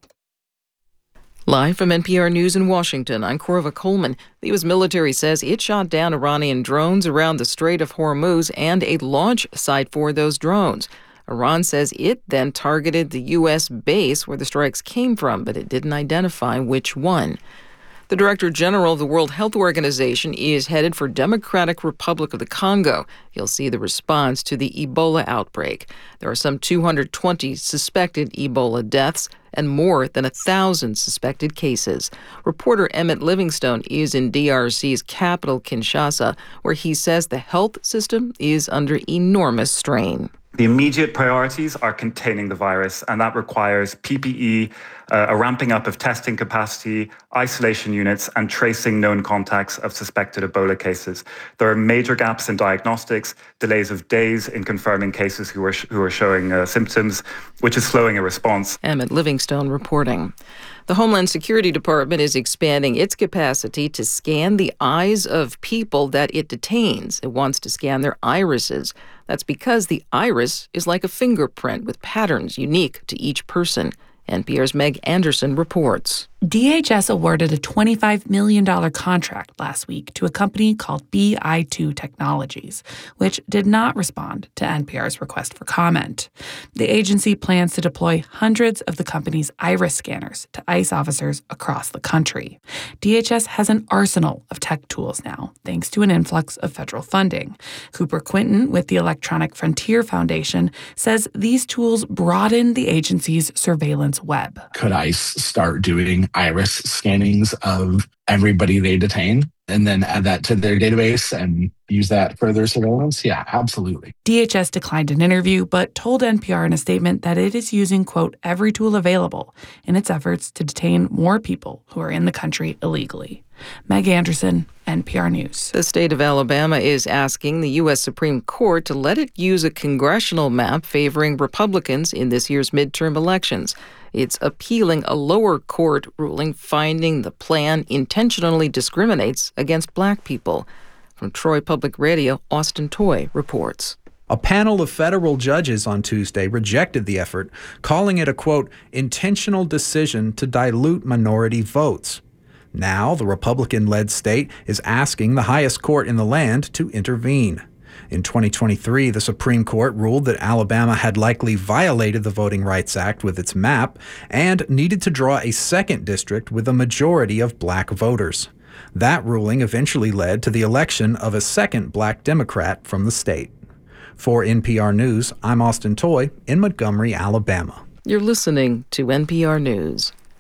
[SPEAKER 8] Live from N P R News in Washington, I'm Corva Coleman. The U S military says it shot down Iranian drones around the Strait of Hormuz and a launch site for those drones. Iran says it then targeted the U S base where the strikes came from, but it didn't identify which one. The Director General of the World Health Organization is headed for Democratic Republic of the Congo. He'll see the response to the Ebola outbreak. There are some two hundred twenty suspected Ebola deaths and more than one thousand suspected cases. Reporter Emmett Livingstone is in D R C's capital, Kinshasa, where he says the health system is under enormous strain.
[SPEAKER 9] The immediate priorities are containing the virus, and that requires P P E, uh, a ramping up of testing capacity, isolation units, and tracing known contacts of suspected Ebola cases. There are major gaps in diagnostics, delays of days in confirming cases who are, sh- who are showing uh, symptoms, which is slowing a response.
[SPEAKER 8] Emmett Livingstone reporting. The Homeland Security Department is expanding its capacity to scan the eyes of people that it detains. It wants to scan their irises. That's because the iris is like a fingerprint with patterns unique to each person. N P R's Meg Anderson reports.
[SPEAKER 10] D H S awarded a twenty-five million dollars contract last week to a company called B I two Technologies, which did not respond to N P R's request for comment. The agency plans to deploy hundreds of the company's iris scanners to ICE officers across the country. D H S has an arsenal of tech tools now, thanks to an influx of federal funding. Cooper Quinton with the Electronic Frontier Foundation says these tools broaden the agency's surveillance web.
[SPEAKER 12] Could ICE start doing iris scannings of everybody they detain and then add that to their database and use that for their surveillance? Yeah, absolutely.
[SPEAKER 10] D H S declined an interview, but told N P R in a statement that it is using, quote, every tool available in its efforts to detain more people who are in the country illegally. Meg Anderson, N P R News.
[SPEAKER 8] The state of Alabama is asking the U S Supreme Court to let it use a congressional map favoring Republicans in this year's midterm elections. It's appealing a lower court ruling finding the plan intentionally discriminates against black people. From Troy Public Radio, Austin Toy reports.
[SPEAKER 13] A panel of federal judges on Tuesday rejected the effort, calling it a, quote, intentional decision to dilute minority votes. Now, the Republican-led state is asking the highest court in the land to intervene. In twenty twenty-three, the Supreme Court ruled that Alabama had likely violated the Voting Rights Act with its map and needed to draw a second district with a majority of black voters. That ruling eventually led to the election of a second black Democrat from the state. For N P R News, I'm Austin Toy in Montgomery, Alabama.
[SPEAKER 8] You're listening to N P R News.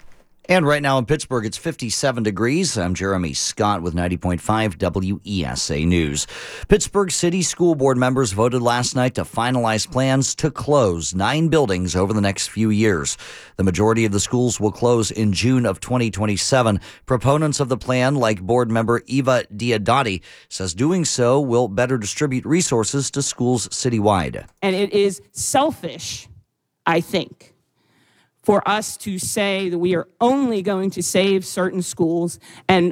[SPEAKER 3] And right now in Pittsburgh, it's fifty-seven degrees. I'm Jeremy Scott with ninety point five W E S A News. Pittsburgh City School Board members voted last night to finalize plans to close nine buildings over the next few years. The majority of the schools will close in June of twenty twenty-seven. Proponents of the plan, like board member Eva Diodati, says doing so will better distribute resources to schools citywide.
[SPEAKER 11] And it is selfish, I think, for us to say that we are only going to save certain schools and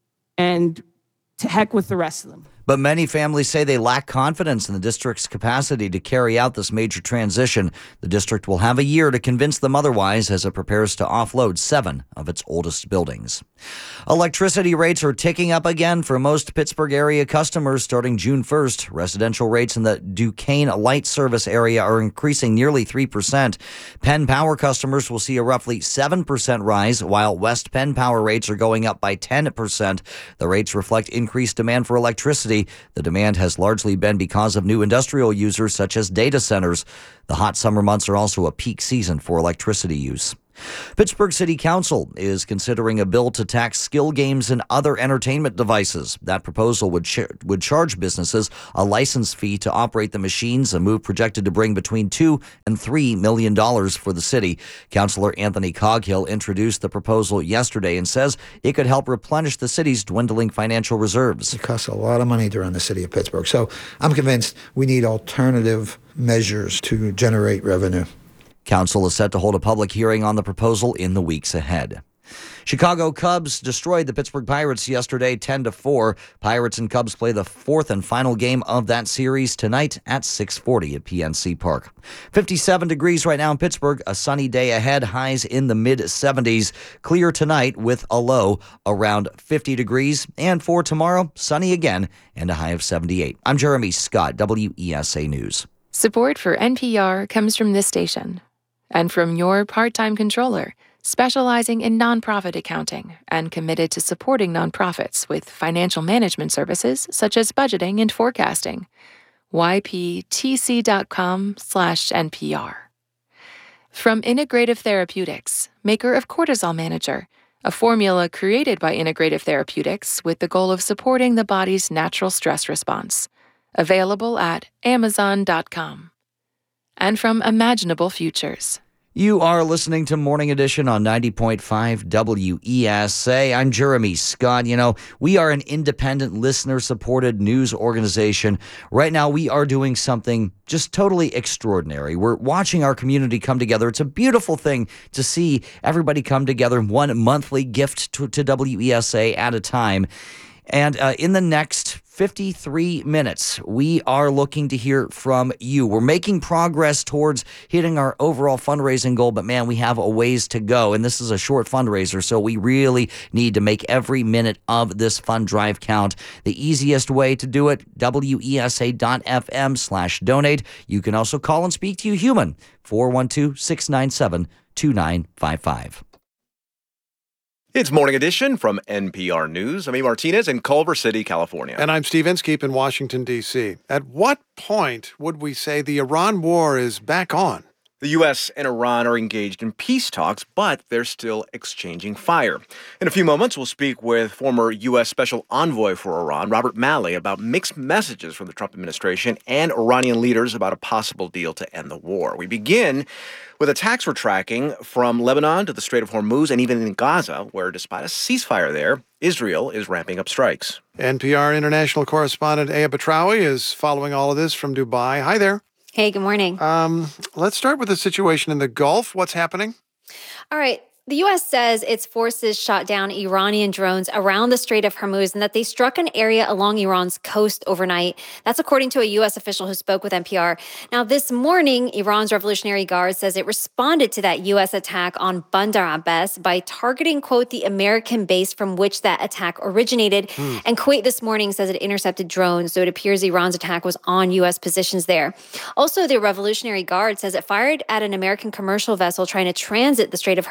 [SPEAKER 11] and to heck with the rest of them.
[SPEAKER 3] But many families say they lack confidence in the district's capacity to carry out this major transition. The district will have a year to convince them otherwise as it prepares to offload seven of its oldest buildings. Electricity rates are ticking up again for most Pittsburgh area customers starting June first. Residential rates in the Duquesne Light Service area are increasing nearly three percent. Penn Power customers will see a roughly seven percent rise, while West Penn Power rates are going up by ten percent. The rates reflect increased demand for electricity. The demand has largely been because of new industrial users such as data centers. The hot summer months are also a peak season for electricity use. Pittsburgh City Council is considering a bill to tax skill games and other entertainment devices. That proposal would ch- would charge businesses a license fee to operate the machines, a move projected to bring between two and three million dollars for the city. Councilor Anthony Coghill introduced the proposal yesterday and says it could help replenish the city's dwindling financial reserves.
[SPEAKER 14] It costs a lot of money to run the city of Pittsburgh, so I'm convinced we need alternative measures to generate revenue.
[SPEAKER 3] Council is set to hold a public hearing on the proposal in the weeks ahead. Chicago Cubs destroyed the Pittsburgh Pirates yesterday ten to four. Pirates and Cubs play the fourth and final game of that series tonight at six forty at P N C Park. fifty-seven degrees right now in Pittsburgh. A sunny day ahead, highs in the mid seventies. Clear tonight with a low around fifty degrees. And for tomorrow, sunny again and a high of seventy-eight. I'm Jeremy Scott, W E S A News.
[SPEAKER 5] Support for N P R comes from this station and from your part-time controller, specializing in nonprofit accounting and committed to supporting nonprofits with financial management services such as budgeting and forecasting. Y P T C dot com slash N P R. From Integrative Therapeutics, maker of Cortisol Manager, a formula created by Integrative Therapeutics with the goal of supporting the body's natural stress response. Available at amazon dot com. And from Imaginable Futures.
[SPEAKER 3] You are listening to Morning Edition on ninety point five W E S A. I'm Jeremy Scott. You know, we are an independent, listener-supported news organization. Right now, we are doing something just totally extraordinary. We're watching our community come together. It's a beautiful thing to see everybody come together, one monthly gift to, to W E S A at a time. And uh, in the next fifty-three minutes, we are looking to hear from you. We're making progress towards hitting our overall fundraising goal, but man, we have a ways to go. And this is a short fundraiser, so we really need to make every minute of this fund drive count. The easiest way to do it, W E S A dot F M slash donate. You can also call and speak to you human, four one two, six nine seven, two nine five five.
[SPEAKER 6] It's Morning Edition from N P R News. I'm E. Martinez in Culver City, California.
[SPEAKER 7] And I'm Steve Inskeep in Washington, D C. At what point would we say the Iran war is back on?
[SPEAKER 6] The U S and Iran are engaged in peace talks, but they're still exchanging fire. In a few moments, we'll speak with former U S Special Envoy for Iran, Robert Malley, about mixed messages from the Trump administration and Iranian leaders about a possible deal to end the war. We begin with attacks we're tracking from Lebanon to the Strait of Hormuz and even in Gaza, where despite a ceasefire there, Israel is ramping up strikes.
[SPEAKER 7] N P R international correspondent Aya Batrawi is following all of this from Dubai. Hi there.
[SPEAKER 15] Hey, good morning.
[SPEAKER 7] Um, let's start with the situation in the Gulf. What's happening?
[SPEAKER 15] All right. The U S says its forces shot down Iranian drones around the Strait of Hormuz and that they struck an area along Iran's coast overnight. That's according to a U S official who spoke with N P R. Now, this morning, Iran's Revolutionary Guard says it responded to that U S attack on Bandar Abbas by targeting, quote, the American base from which that attack originated. Hmm. And Kuwait this morning says it intercepted drones, so it appears Iran's attack was on U S positions there. Also, the Revolutionary Guard says it fired at an American commercial vessel trying to transit the Strait of Hormuz yesterday.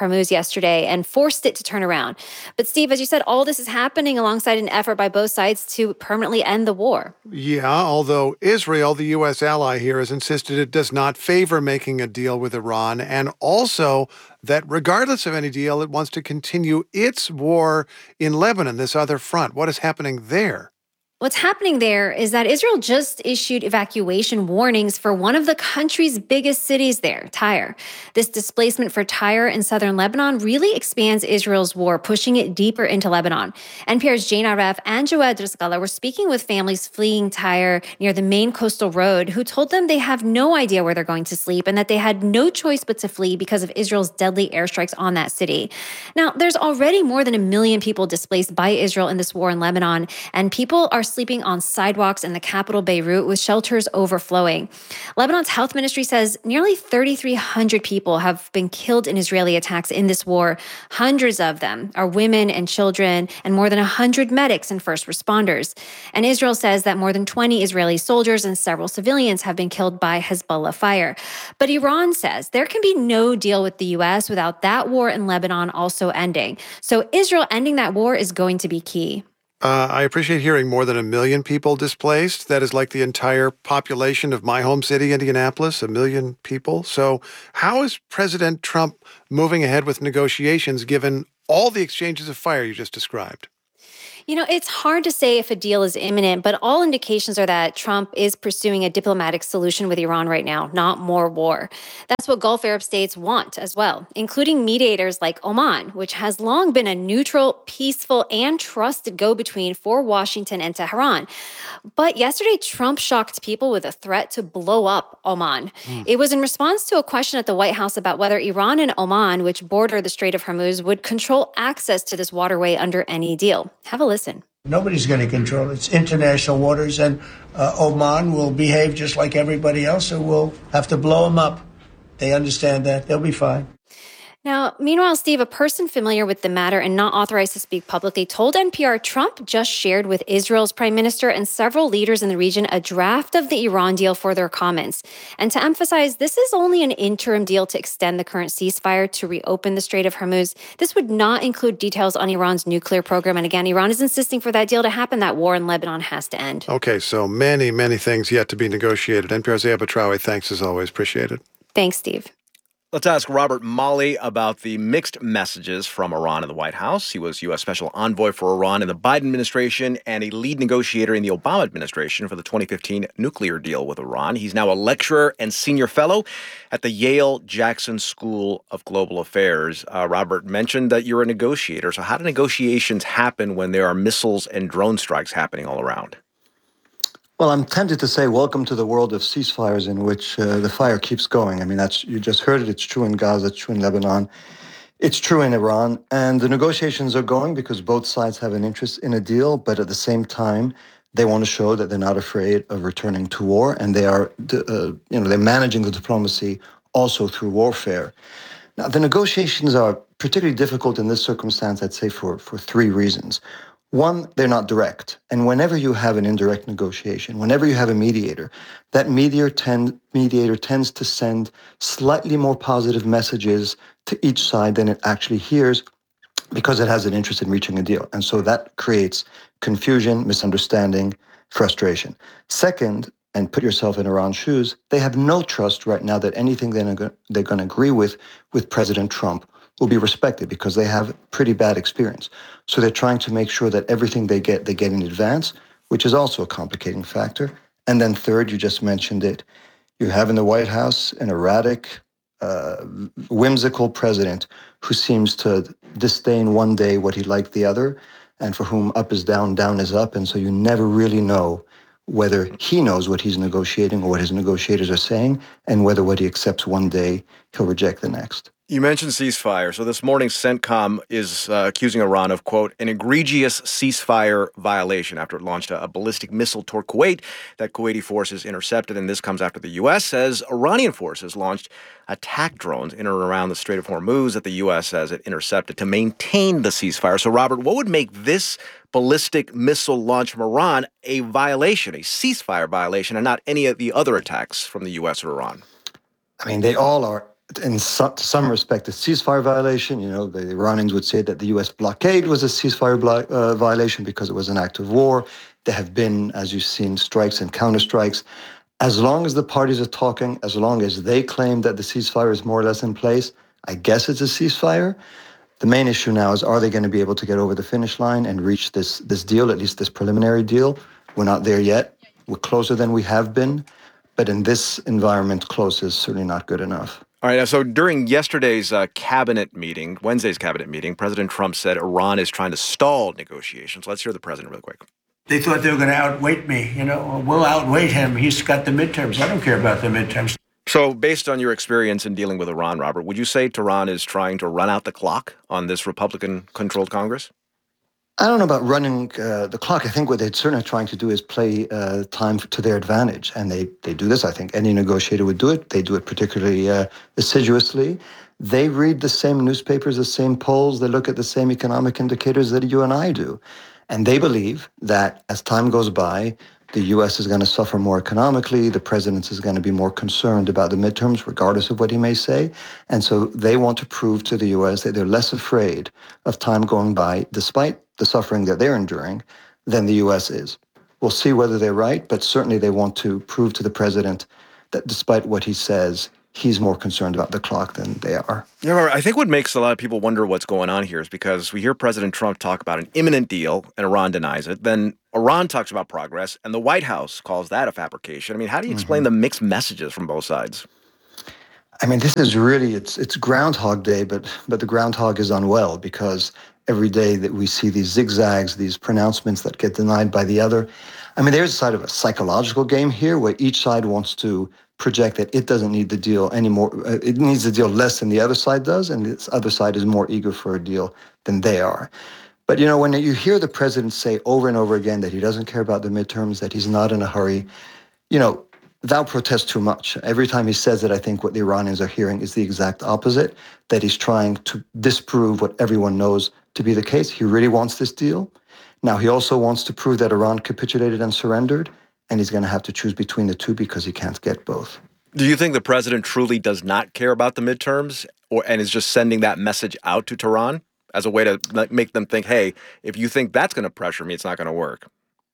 [SPEAKER 15] yesterday and forced it to turn around. But Steve, as you said, all this is happening alongside an effort by both sides to permanently end the war.
[SPEAKER 7] Yeah, although Israel, the U S ally here, has insisted it does not favor making a deal with Iran, and also that regardless of any deal, it wants to continue its war in Lebanon, this other front. What is happening there?
[SPEAKER 15] What's happening there is that Israel just issued evacuation warnings for one of the country's biggest cities there, Tyre. This displacement for Tyre in southern Lebanon really expands Israel's war, pushing it deeper into Lebanon. N P R's Jane Aref and Joed Rizkallah were speaking with families fleeing Tyre near the main coastal road who told them they have no idea where they're going to sleep and that they had no choice but to flee because of Israel's deadly airstrikes on that city. Now, there's already more than a million people displaced by Israel in this war in Lebanon, and people are sleeping on sidewalks in the capital Beirut with shelters overflowing. Lebanon's health ministry says nearly three thousand three hundred people have been killed in Israeli attacks in this war. Hundreds of them are women and children, and more than one hundred medics and first responders. And Israel says that more than twenty Israeli soldiers and several civilians have been killed by Hezbollah fire. But Iran says there can be no deal with the U S without that war in Lebanon also ending. So Israel ending that war is going to be key.
[SPEAKER 7] Uh, I appreciate hearing more than a million people displaced. That is like the entire population of my home city, Indianapolis, a million people. So how is President Trump moving ahead with negotiations given all the exchanges of fire you just described?
[SPEAKER 15] You know, it's hard to say if a deal is imminent, but all indications are that Trump is pursuing a diplomatic solution with Iran right now, not more war. That's what Gulf Arab states want as well, including mediators like Oman, which has long been a neutral, peaceful, and trusted go-between for Washington and Tehran. But yesterday, Trump shocked people with a threat to blow up Oman. Mm. It was in response to a question at the White House about whether Iran and Oman, which border the Strait of Hormuz, would control access to this waterway under any deal. Have a listen. Listen.
[SPEAKER 16] Nobody's going to control it. It's international waters, and uh, Oman will behave just like everybody else, so we'll have to blow them up. They understand that. They'll be fine.
[SPEAKER 15] Now, meanwhile, Steve, a person familiar with the matter and not authorized to speak publicly told N P R Trump just shared with Israel's prime minister and several leaders in the region a draft of the Iran deal for their comments. And to emphasize, this is only an interim deal to extend the current ceasefire to reopen the Strait of Hormuz. This would not include details on Iran's nuclear program. And again, Iran is insisting for that deal to happen, that war in Lebanon has to end.
[SPEAKER 7] Okay, so many, many things yet to be negotiated. N P R's Zeya Batrawi, thanks as always. Appreciate it.
[SPEAKER 15] Thanks, Steve.
[SPEAKER 6] Let's ask Robert Malley about the mixed messages from Iran in the White House. He was U S Special Envoy for Iran in the Biden administration and a lead negotiator in the Obama administration for the twenty fifteen nuclear deal with Iran. He's now a lecturer and senior fellow at the Yale Jackson School of Global Affairs. Uh, Robert mentioned that you're a negotiator. So how do negotiations happen when there are missiles and drone strikes happening all around?
[SPEAKER 17] Well, I'm tempted to say welcome to the world of ceasefires in which uh, the fire keeps going. I mean, that's you just heard it. It's true in Gaza. It's true in Lebanon. It's true in Iran. And the negotiations are going because both sides have an interest in a deal. But at the same time, they want to show that they're not afraid of returning to war. And they are, uh, you know, they're managing the diplomacy also through warfare. Now, the negotiations are particularly difficult in this circumstance, I'd say, for, for three reasons. One, they're not direct. And whenever you have an indirect negotiation, whenever you have a mediator, that mediator, tend, mediator tends to send slightly more positive messages to each side than it actually hears because it has an interest in reaching a deal. And so that creates confusion, misunderstanding, frustration. Second, and put yourself in Iran's shoes, they have no trust right now that anything they're going to agree with with President Trump will be respected because they have pretty bad experience. So they're trying to make sure that everything they get, they get in advance, which is also a complicating factor. And then third, you just mentioned it, you have in the White House an erratic, uh, whimsical president who seems to disdain one day what he liked the other, and for whom up is down, down is up. And so you never really know whether he knows what he's negotiating or what his negotiators are saying, and whether what he accepts one day, he'll reject the next.
[SPEAKER 6] You mentioned ceasefire. So this morning, CENTCOM is uh, accusing Iran of, quote, an egregious ceasefire violation after it launched a, a ballistic missile toward Kuwait that Kuwaiti forces intercepted. And this comes after the U S says Iranian forces launched attack drones in or around the Strait of Hormuz that the U S says it intercepted to maintain the ceasefire. So, Robert, what would make this ballistic missile launch from Iran a violation, a ceasefire violation, and not any of the other attacks from the U S or Iran?
[SPEAKER 17] I mean, they all are in some, to some respect, a ceasefire violation. You know, the Iranians would say that the U S blockade was a ceasefire blo- uh, violation because it was an act of war. There have been, as you've seen, strikes and counterstrikes. As long as the parties are talking, as long as they claim that the ceasefire is more or less in place, I guess it's a ceasefire. The main issue now is, are they going to be able to get over the finish line and reach this, this deal, at least this preliminary deal? We're not there yet. We're closer than we have been. But in this environment, close is certainly not good enough.
[SPEAKER 6] All right. So during yesterday's uh, cabinet meeting, Wednesday's cabinet meeting, President Trump said Iran is trying to stall negotiations. Let's hear the president real quick.
[SPEAKER 16] They thought they were going to outweight me. You know, we'll outweight him. He's got the midterms. I don't care about the midterms.
[SPEAKER 6] So based on your experience in dealing with Iran, Robert, would you say Tehran is trying to run out the clock on this Republican-controlled Congress?
[SPEAKER 17] I don't know about running uh, the clock. I think what they're certainly trying to do is play uh, time to their advantage. And they, they do this. I think any negotiator would do it. They do it particularly uh, assiduously. They read the same newspapers, the same polls. They look at the same economic indicators that you and I do. And they believe that as time goes by, the U S is going to suffer more economically. The president is going to be more concerned about the midterms, regardless of what he may say. And so they want to prove to the U S that they're less afraid of time going by, despite the suffering that they're enduring, than the U S is. We'll see whether they're right, but certainly they want to prove to the president that despite what he says, he's more concerned about the clock than they are.
[SPEAKER 6] Yeah, Robert, I think what makes a lot of people wonder what's going on here is because we hear President Trump talk about an imminent deal and Iran denies it. Then Iran talks about progress and the White House calls that a fabrication. I mean, how do you explain mm-hmm. the mixed messages from both sides?
[SPEAKER 17] I mean, this is really, it's it's Groundhog Day, but but the groundhog is unwell because every day that we see these zigzags, these pronouncements that get denied by the other. I mean, there's a side of a psychological game here where each side wants to project that it doesn't need the deal anymore. Uh, it needs the deal less than the other side does, and this other side is more eager for a deal than they are. But, you know, when you hear the president say over and over again that he doesn't care about the midterms, that he's not in a hurry, you know, thou protest too much. Every time he says it, I think what the Iranians are hearing is the exact opposite, that he's trying to disprove what everyone knows to be the case. He really wants this deal. Now, he also wants to prove that Iran capitulated and surrendered, and he's going to have to choose between the two because he can't get both.
[SPEAKER 6] Do you think the president truly does not care about the midterms or and is just sending that message out to Tehran as a way to make them think, hey, if you think that's going to pressure me, it's not going to work?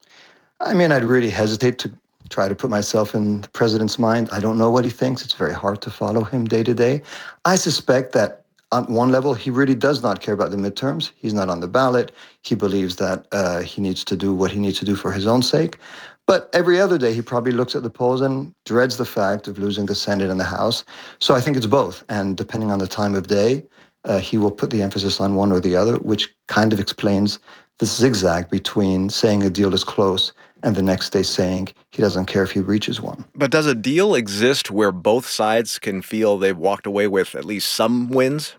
[SPEAKER 17] I mean, I'd really hesitate to try to put myself in the president's mind. I don't know what he thinks. It's very hard to follow him day to day. I suspect that on one level, he really does not care about the midterms. He's not on the ballot. He believes that uh, he needs to do what he needs to do for his own sake. But every other day, he probably looks at the polls and dreads the fact of losing the Senate and the House. So I think it's both. And depending on the time of day, uh, he will put the emphasis on one or the other, which kind of explains the zigzag between saying a deal is close and the next day saying he doesn't care if he reaches one.
[SPEAKER 6] But does a deal exist where both sides can feel they've walked away with at least some wins?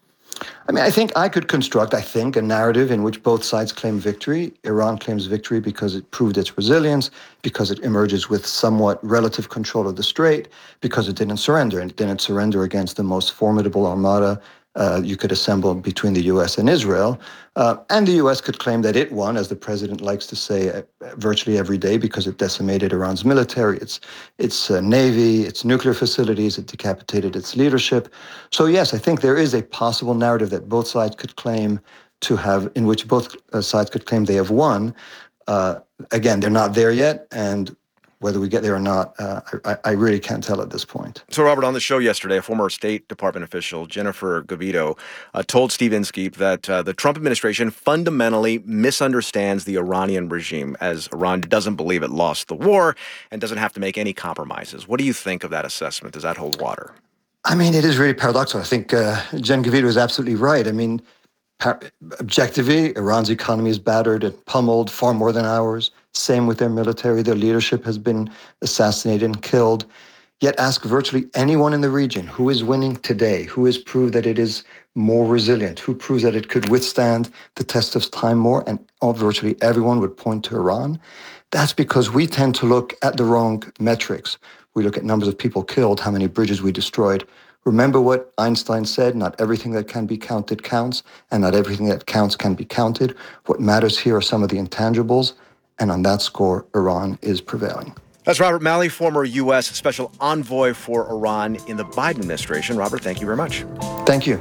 [SPEAKER 17] I mean, I think I could construct, I think, a narrative in which both sides claim victory. Iran claims victory because it proved its resilience, because it emerges with somewhat relative control of the strait, because it didn't surrender, and it didn't surrender against the most formidable armada uh, you could assemble between the U S and Israel. Uh, and the U S could claim that it won, as the president likes to say uh, virtually every day, because it decimated Iran's military, its its uh, navy, its nuclear facilities, it decapitated its leadership. So yes, I think there is a possible narrative that both sides could claim to have, in which both uh, sides could claim they have won. Uh, again, they're not there yet, and whether we get there or not, uh, I, I really can't tell at this point.
[SPEAKER 6] So, Robert, on the show yesterday, a former State Department official, Jennifer Govito, uh, told Steve Inskeep that uh, the Trump administration fundamentally misunderstands the Iranian regime, as Iran doesn't believe it lost the war and doesn't have to make any compromises. What do you think of that assessment? Does that hold water?
[SPEAKER 17] I mean, it is really paradoxical. I think uh, Jen Govito is absolutely right. I mean, par- objectively, Iran's economy is battered and pummeled far more than ours. Same with their military. Their leadership has been assassinated and killed. Yet ask virtually anyone in the region who is winning today, who has proved that it is more resilient, who proves that it could withstand the test of time more, and all, virtually everyone would point to Iran. That's because we tend to look at the wrong metrics. We look at numbers of people killed, how many bridges we destroyed. Remember what Einstein said, not everything that can be counted counts, and not everything that counts can be counted. What matters here are some of the intangibles. And on that score, Iran is prevailing.
[SPEAKER 6] That's Robert Malley, former U S Special Envoy for Iran in the Biden administration. Robert, thank you very much.
[SPEAKER 17] Thank you.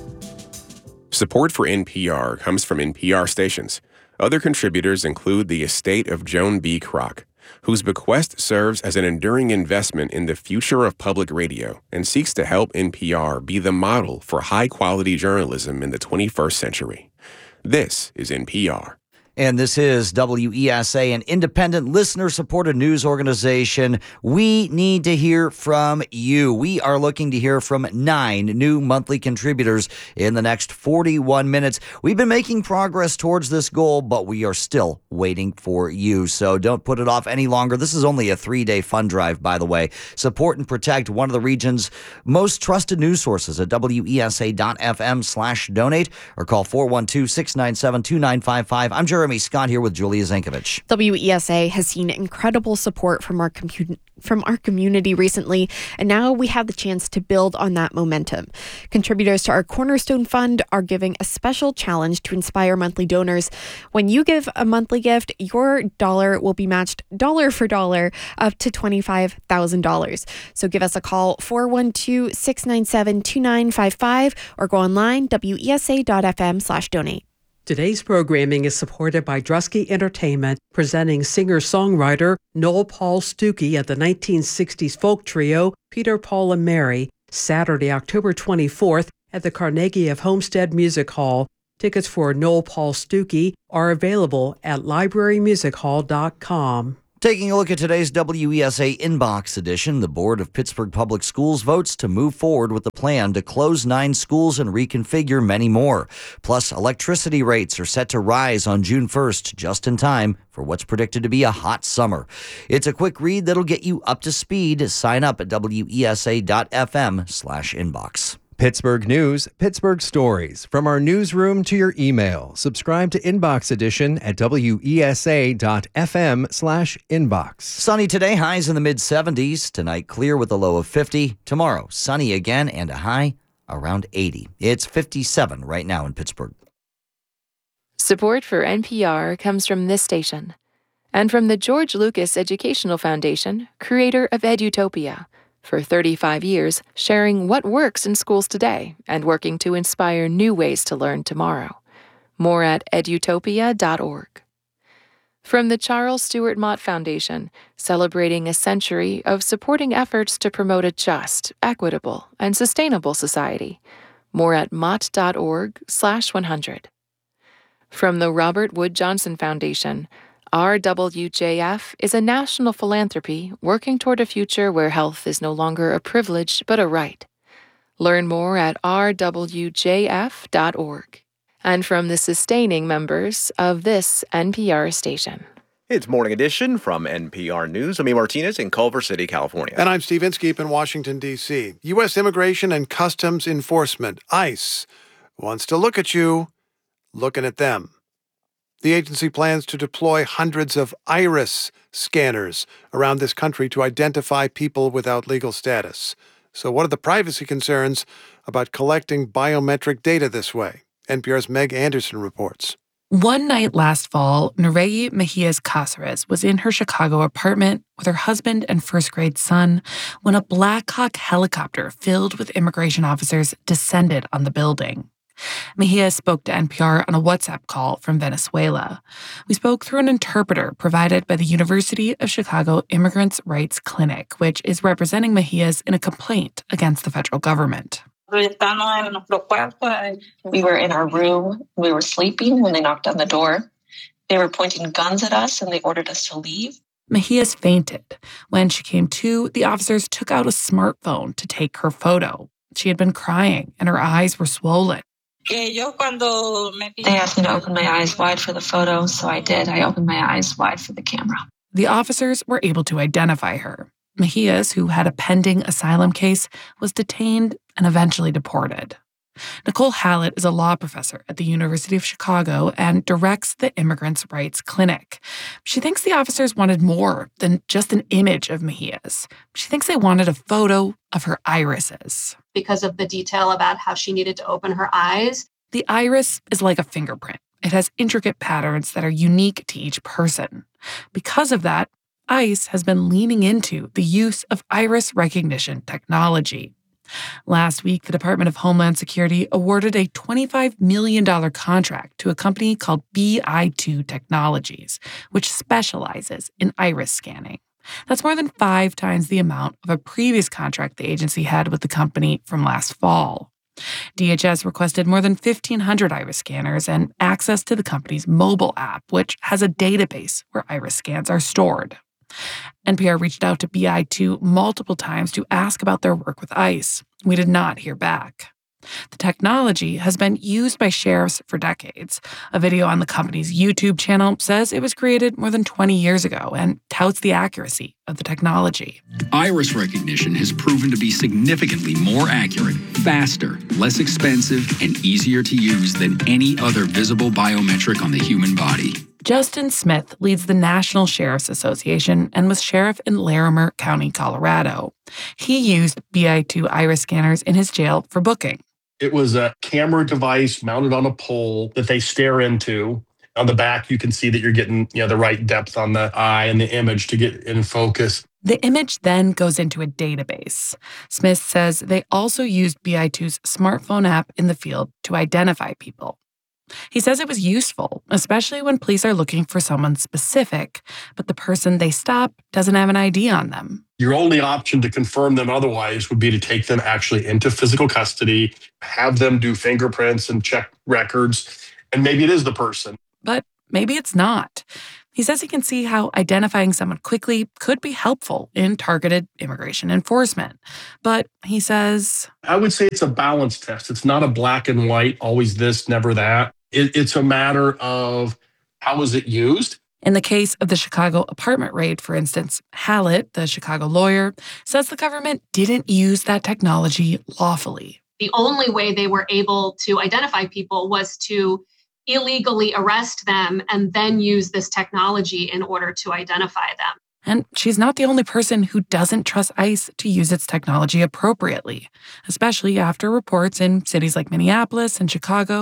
[SPEAKER 18] Support for N P R comes from N P R stations. Other contributors include the estate of Joan B. Kroc, whose bequest serves as an enduring investment in the future of public radio and seeks to help N P R be the model for high-quality journalism in the twenty-first century. This is N P R.
[SPEAKER 3] And this is W E S A, an independent listener-supported news organization. We need to hear from you. We are looking to hear from nine new monthly contributors in the next forty-one minutes. We've been making progress towards this goal, but we are still waiting for you. So don't put it off any longer. This is only a three-day fund drive, by the way. Support and protect one of the region's most trusted news sources at W E S A dot F M slash donate or call four one two, six nine seven, two nine five five. I'm Jeremy Scott here with Julia Zankovich.
[SPEAKER 4] W E S A has seen incredible support from our commu- from our community recently, and now we have the chance to build on that momentum. Contributors to our Cornerstone Fund are giving a special challenge to inspire monthly donors. When you give a monthly gift, your dollar will be matched dollar for dollar up to twenty-five thousand dollars. So give us a call, four one two, six nine seven, two nine five five, or go online, W E S A dot F M slash donate.
[SPEAKER 19] Today's programming is supported by Drusky Entertainment, presenting singer-songwriter Noel Paul Stookey at the nineteen sixties folk trio Peter, Paul, and Mary, Saturday, October twenty-fourth at the Carnegie of Homestead Music Hall. Tickets for Noel Paul Stookey are available at library music hall dot com.
[SPEAKER 3] Taking a look at today's W E S A Inbox edition, the Board of Pittsburgh Public Schools votes to move forward with the plan to close nine schools and reconfigure many more. Plus, electricity rates are set to rise on June first, just in time for what's predicted to be a hot summer. It's a quick read that'll get you up to speed. Sign up at W E S A dot F M slash inbox.
[SPEAKER 1] Pittsburgh News, Pittsburgh Stories. From our newsroom to your email. Subscribe to Inbox Edition at W E S A dot F M slash inbox.
[SPEAKER 3] Sunny today, highs in the mid seventies. Tonight, clear with a low of fifty. Tomorrow, sunny again and a high around eighty. It's fifty-seven right now in Pittsburgh.
[SPEAKER 5] Support for N P R comes from this station and from the George Lucas Educational Foundation, creator of Edutopia. For thirty-five years, sharing what works in schools today and working to inspire new ways to learn tomorrow. More at edutopia dot org. From the Charles Stewart Mott Foundation, celebrating a century of supporting efforts to promote a just, equitable, and sustainable society. More at mott dot org slash one hundred. From the Robert Wood Johnson Foundation, R W J F is a national philanthropy working toward a future where health is no longer a privilege but a right. Learn more at r w j f dot org. And from the sustaining members of this N P R station.
[SPEAKER 6] It's Morning Edition from N P R News. I'm E. Martinez in Culver City, California.
[SPEAKER 7] And I'm Steve Inskeep in Washington, D C U S Immigration and Customs Enforcement, ICE, wants to look at you looking at them. The agency plans to deploy hundreds of iris scanners around this country to identify people without legal status. So what are the privacy concerns about collecting biometric data this way? N P R's Meg Anderson reports.
[SPEAKER 10] One night last fall, Nureyi Mejias Cáceres was in her Chicago apartment with her husband and first-grade son when a Black Hawk helicopter filled with immigration officers descended on the building. Mejia spoke to N P R on a WhatsApp call from Venezuela. We spoke through an interpreter provided by the University of Chicago Immigrants' Rights Clinic, which is representing Mejias in a complaint against the federal government.
[SPEAKER 23] We were in our room. We were sleeping when they knocked on the door. They were pointing guns at us and they ordered us to leave.
[SPEAKER 10] Mejias fainted. When she came to, the officers took out a smartphone to take her photo. She had been crying and her eyes were swollen.
[SPEAKER 23] They asked me to open my eyes wide for the photo, so I did. I opened my eyes wide for the camera.
[SPEAKER 10] The officers were able to identify her. Mejias, who had a pending asylum case, was detained and eventually deported. Nicole Hallett is a law professor at the University of Chicago and directs the Immigrants' Rights Clinic. She thinks the officers wanted more than just an image of Mejias. She thinks they wanted a photo of her irises.
[SPEAKER 24] Because of the detail about how she needed to open her eyes.
[SPEAKER 10] The iris is like a fingerprint. It has intricate patterns that are unique to each person. Because of that, ICE has been leaning into the use of iris recognition technology. Last week, the Department of Homeland Security awarded a twenty-five million dollars contract to a company called B I two Technologies, which specializes in iris scanning. That's more than five times the amount of a previous contract the agency had with the company from last fall. D H S requested more than fifteen hundred iris scanners and access to the company's mobile app, which has a database where iris scans are stored. N P R reached out to B I two multiple times to ask about their work with ICE. We did not hear back. The technology has been used by sheriffs for decades. A video on the company's YouTube channel says it was created more than twenty years ago and touts the accuracy of the technology.
[SPEAKER 2] Iris recognition has proven to be significantly more accurate, faster, less expensive, and easier to use than any other visible biometric on the human body.
[SPEAKER 10] Justin Smith leads the National Sheriff's Association and was sheriff in Larimer County, Colorado. He used B I two iris scanners in his jail for booking.
[SPEAKER 20] It was a camera device mounted on a pole that they stare into. On the back, you can see that you're getting, you know, the right depth on the eye and the image to get in focus.
[SPEAKER 10] The image then goes into a database. Smith says they also used B I two's smartphone app in the field to identify people. He says it was useful, especially when police are looking for someone specific, but the person they stop doesn't have an I D on them.
[SPEAKER 20] Your only option to confirm them otherwise would be to take them actually into physical custody, have them do fingerprints and check records, and maybe it is the person.
[SPEAKER 10] But maybe it's not. He says he can see how identifying someone quickly could be helpful in targeted immigration enforcement. But he says,
[SPEAKER 20] I would say it's a balance test. It's not a black and white, always this, never that. It, it's a matter of how is it used?
[SPEAKER 10] In the case of the Chicago apartment raid, for instance, Hallett, the Chicago lawyer, says the government didn't use that technology lawfully.
[SPEAKER 24] The only way they were able to identify people was to illegally arrest them and then use this technology in order to identify them.
[SPEAKER 10] And she's not the only person who doesn't trust ICE to use its technology appropriately, especially after reports in cities like Minneapolis and Chicago